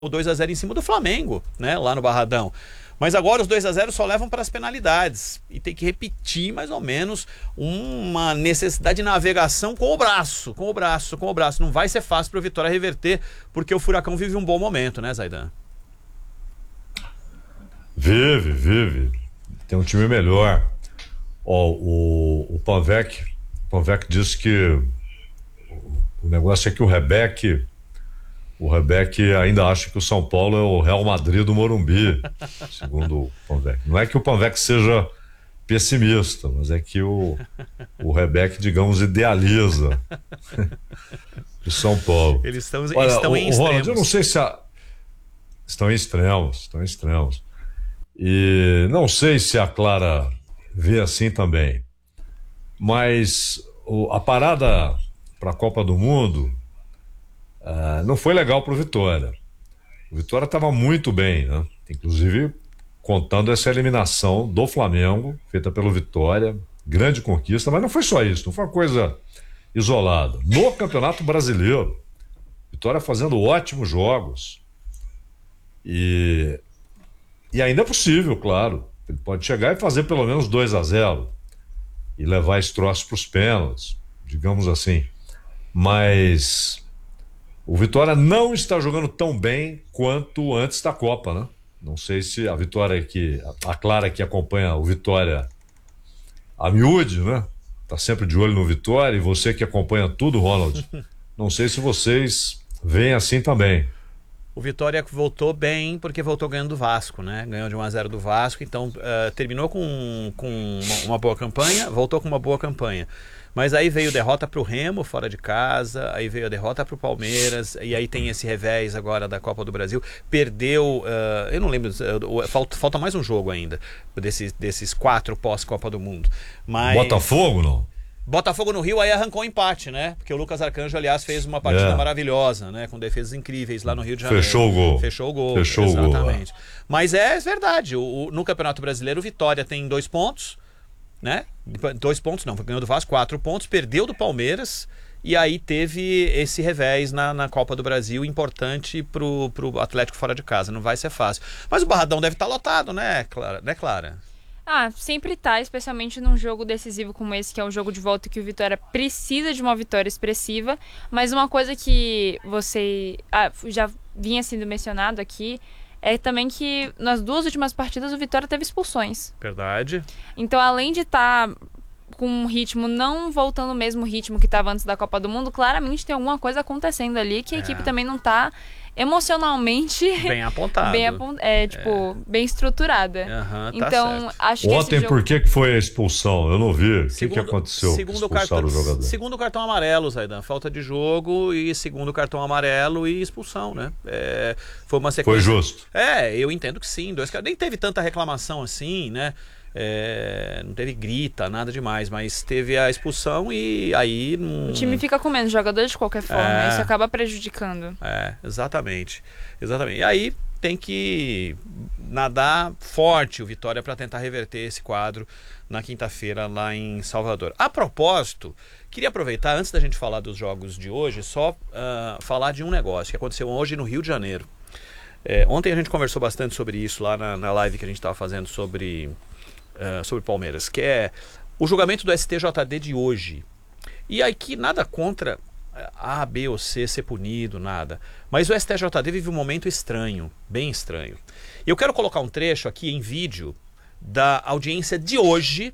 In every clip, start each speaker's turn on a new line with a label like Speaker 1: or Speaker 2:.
Speaker 1: o 2-0 em cima do Flamengo, né, lá no Barradão. Mas agora os 2-0 só levam para as penalidades. E tem que repetir mais ou menos uma necessidade de navegação com o braço. Não vai ser fácil para o Vitória reverter, porque o Furacão vive um bom momento, né, Zaidan?
Speaker 2: Vive. Tem um time melhor. Ó, o Panvec disse que o negócio é que o Rebeck ainda acha que o São Paulo é o Real Madrid do Morumbi, segundo o Panvec. Não é que o Panvec seja pessimista, mas é que o Rebeck, digamos, idealiza o São Paulo.
Speaker 1: Eles estão em
Speaker 2: extremos. Ronald, eu não sei se estão em extremos. E não sei se a Clara vê assim também. Mas a parada para a Copa do Mundo não foi legal para o Vitória. O Vitória estava muito bem, né? Inclusive contando essa eliminação do Flamengo, feita pelo Vitória, grande conquista, mas não foi só isso, não foi uma coisa isolada. No Campeonato Brasileiro, Vitória fazendo ótimos jogos e ainda é possível, claro, ele pode chegar e fazer pelo menos 2-0 e levar esse troço para os pênaltis, digamos assim, mas o Vitória não está jogando tão bem quanto antes da Copa, né? Não sei se a Vitória a Clara que acompanha o Vitória a miúde, né? Tá sempre de olho no Vitória, e você que acompanha tudo, Ronald, não sei se vocês veem assim também.
Speaker 1: O Vitória voltou bem porque voltou ganhando do Vasco, né? Ganhou de 1-0 do Vasco, então terminou com uma boa campanha, voltou com uma boa campanha. Mas aí veio derrota para o Remo fora de casa, aí veio a derrota para o Palmeiras, e aí tem esse revés agora da Copa do Brasil. Perdeu, eu não lembro, falta mais um jogo ainda, desses 4 pós-Copa do Mundo. Mas
Speaker 2: Botafogo, não?
Speaker 1: Botafogo no Rio, aí arrancou o empate, né? Porque o Lucas Arcanjo, aliás, fez uma partida maravilhosa, né? Com defesas incríveis lá no Rio de Janeiro.
Speaker 2: Fechou o gol.
Speaker 1: Fechou o gol. Exatamente. Mas é verdade, no Campeonato Brasileiro, o Vitória tem 2 pontos, né? 2 pontos não, ganhou do Vasco, 4 pontos, perdeu do Palmeiras, e aí teve esse revés na Copa do Brasil, importante pro Atlético fora de casa. Não vai ser fácil. Mas o Barradão deve estar lotado, né, Clara?
Speaker 3: Sempre tá, especialmente num jogo decisivo como esse, que é um jogo de volta que o Vitória precisa de uma vitória expressiva. Mas uma coisa que você já vinha sendo mencionado aqui é também que nas 2 últimas partidas o Vitória teve expulsões.
Speaker 1: Verdade.
Speaker 3: Então, além de estar com um ritmo não voltando o mesmo ritmo que estava antes da Copa do Mundo, claramente tem alguma coisa acontecendo ali que a equipe também não está emocionalmente
Speaker 1: bem apontada,
Speaker 3: bem estruturada. Então,
Speaker 2: certo.
Speaker 3: Acho que
Speaker 2: ontem, por que foi a expulsão? Eu não vi. O que aconteceu?
Speaker 1: Segundo cartão amarelo, Zaidan. Falta de jogo e segundo cartão amarelo e expulsão, né? Foi uma sequência.
Speaker 2: Foi justo.
Speaker 1: Eu entendo que sim. Nem teve tanta reclamação assim, né? Não teve grita, nada demais, mas teve a expulsão e aí
Speaker 3: o time fica com menos jogadores de qualquer forma, isso acaba prejudicando.
Speaker 1: Exatamente. E aí tem que nadar forte o Vitória para tentar reverter esse quadro na quinta-feira lá em Salvador. A propósito, queria aproveitar, antes da gente falar dos jogos de hoje, só falar de um negócio que aconteceu hoje no Rio de Janeiro. Ontem a gente conversou bastante sobre isso lá na live que a gente estava fazendo sobre Palmeiras, que é o julgamento do STJD de hoje. E aqui nada contra A, B ou C ser punido, nada. Mas o STJD vive um momento estranho, bem estranho. E eu quero colocar um trecho aqui em vídeo da audiência de hoje,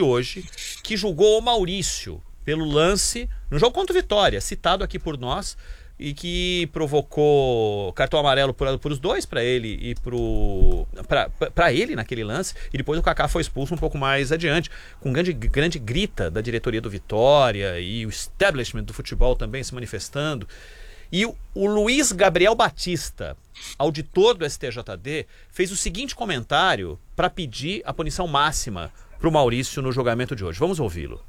Speaker 1: que julgou o Maurício pelo lance no jogo contra o Vitória, citado aqui por nós, e que provocou cartão amarelo por os dois, para ele e para ele naquele lance, e depois o Kaká foi expulso um pouco mais adiante, com grande grita da diretoria do Vitória e o establishment do futebol também se manifestando. E o Luiz Gabriel Batista, auditor do STJD, fez o seguinte comentário para pedir a punição máxima para o Maurício no julgamento de hoje. Vamos ouvi-lo.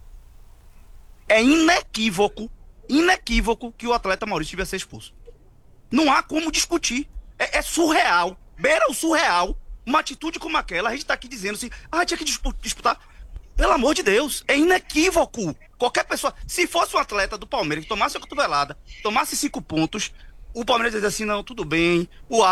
Speaker 4: É inequívoco que o atleta Maurício devia ser expulso. Não há como discutir. É surreal. Beira o surreal. Uma atitude como aquela, a gente tá aqui dizendo assim, tinha que disputar. Pelo amor de Deus, é inequívoco. Qualquer pessoa, se fosse um atleta do Palmeiras que tomasse a cotovelada, tomasse 5 pontos, o Palmeiras diz assim, não, tudo bem, o